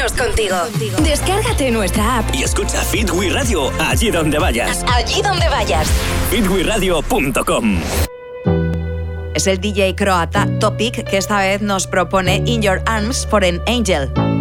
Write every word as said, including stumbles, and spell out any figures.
Estamos contigo. Descárgate nuestra app y escucha Fit We Radio allí donde vayas. Allí donde vayas. fit we radio punto com. Es el D J croata Topic que esta vez nos propone In Your Arms for an Angel.